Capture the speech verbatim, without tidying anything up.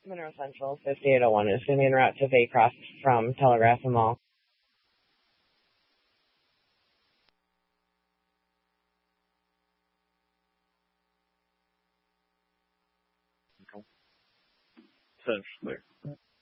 Monroe Central, fifty-eight oh one is going to be en route to Baycroft from Telegraph and Mall. Okay. Sounds clear.